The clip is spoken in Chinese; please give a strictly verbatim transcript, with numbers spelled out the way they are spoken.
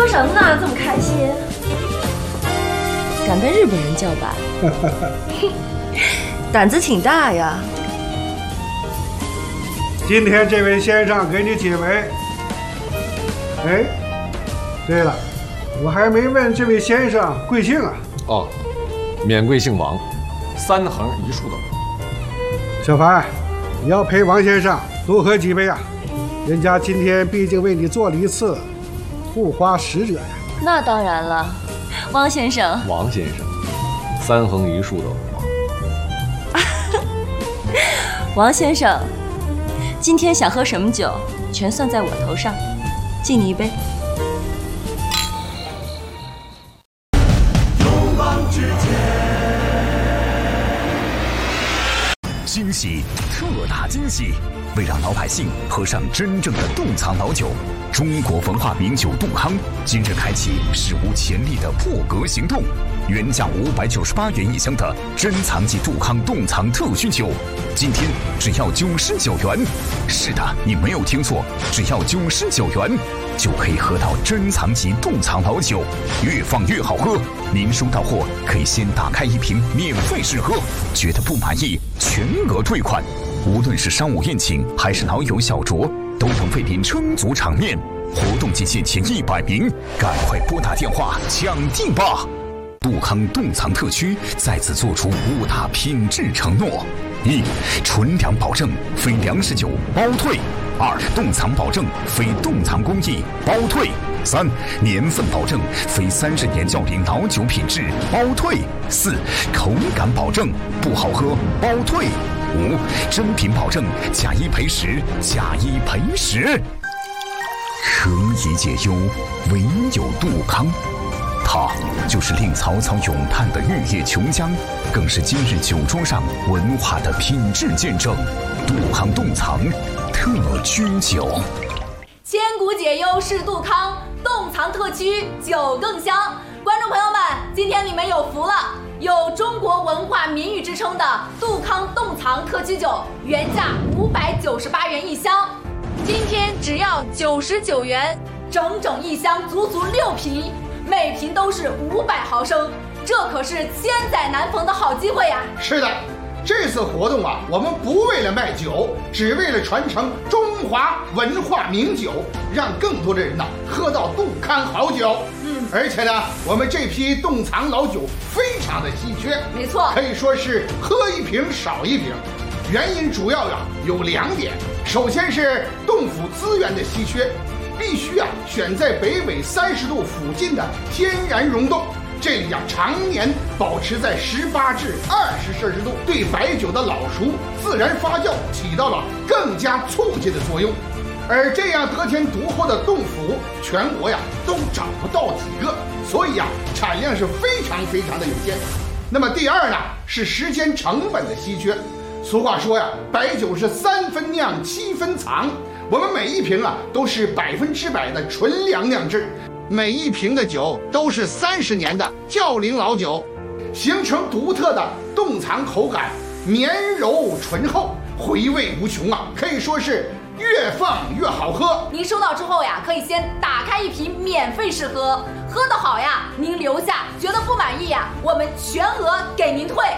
什么呢？这么开心？敢跟日本人叫板，胆子挺大呀。 今天这位先生给你几位？哎，对了，我还没问这位先生贵姓啊？ 哦，免贵姓王，三横一竖的王。 小凡，你要陪王先生多喝几杯啊，人家今天毕竟为你做了一次护花使者呀。 那当然了，王先生。 王先生，三横一竖的王。 王先生，今天想喝什么酒，全算在我头上，敬你一杯。 惊喜，特大惊喜！为让老百姓喝上真正的冻藏老酒，中国文化名酒杜康今日开启史无前例的破格行动。原价五百九十八元一箱的珍藏级杜康冻藏特需酒，今天只要九十九元。是的，你没有听错，只要九十九元就可以喝到珍藏级冻藏老酒，越放越好喝。您收到货可以先打开一瓶免费试喝，觉得不满意全额退款。无论是商务宴请还是老友小酌，都能为您撑足场面。活动期限前一百名，赶快拨打电话抢订吧！杜康冻藏特区再次做出五大品质承诺：一、纯粮保证，非粮食酒包退；二、冻藏保证，非冻藏工艺包退；三、年份保证，非三十年窖龄老酒品质包退；四、口感保证，不好喝包退；五、真品保证，假一赔十，假一赔十。何以解忧，唯有杜康。它就是令曹操咏叹的玉液琼浆，更是今日酒桌上文化的品质见证。杜康冻藏特区酒， 千古解忧是杜康，冻藏特区酒更香。观众朋友们，今天你们有福了，有中国文化名誉之称的杜康冻藏特区酒，原价五百九十八元一箱，今天只要九十九元，整整一箱，足足六瓶。每瓶都是五百毫升，这可是千载难逢的好机会呀！ 是的，这次活动啊，我们不为了卖酒，只为了传承中华文化名酒，让更多的人呢喝到杜康好酒。嗯，而且呢，我们这批冻藏老酒非常的稀缺， 没错， 可以说是喝一瓶少一瓶。原因主要呀有两点，首先是冻府资源的稀缺。必须啊选在北纬三十度附近的天然溶洞，这里啊常年保持在十八至二十摄氏度，对白酒的老熟自然发酵起到了更加促进的作用。而这样得天独厚的冻府，全国呀都找不到几个，所以啊产量是非常非常的有限。那么第二呢是时间成本的稀缺。俗话说呀，白酒是三分酿七分藏。我们每一瓶啊都是百分之百的纯粮酿制，每一瓶的酒都是三十年的窖龄老酒，形成独特的冻藏口感，绵柔醇厚，回味无穷啊，可以说是越放越好喝。 您收到之后呀，可以先打开一瓶免费试喝，喝得好呀，您留下；觉得不满意呀，我们全额给您退。